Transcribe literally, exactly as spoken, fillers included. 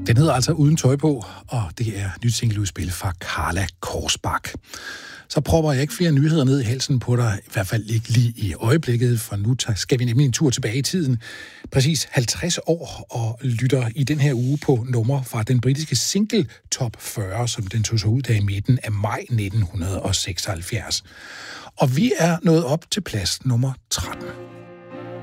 Den hedder altså Uden tøj på, og det er nyt singleudspil fra Karla Korsbak. Så propper jeg ikke flere nyheder ned i halsen på dig, i hvert fald ikke lige i øjeblikket, for nu skal vi nemlig en tur tilbage i tiden, præcis halvtreds år, og lytter i den her uge på nummer fra den britiske single Top fyrre, som den tog sig ud af i midten af maj nitten seksoghalvfjerds. Og vi er nået op til plads nummer tretten.